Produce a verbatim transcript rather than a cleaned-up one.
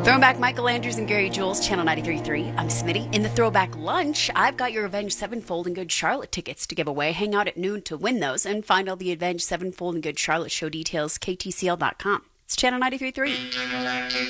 Throwback Michael Andrews and Gary Jules, Channel ninety-three point three. I'm Smitty. In the Throwback Lunch, I've got your Avenged Sevenfold and Good Charlotte tickets to give away. Hang out at noon to win those and find all the Avenged Sevenfold and Good Charlotte show details, K T C L dot com. It's Channel ninety-three point three.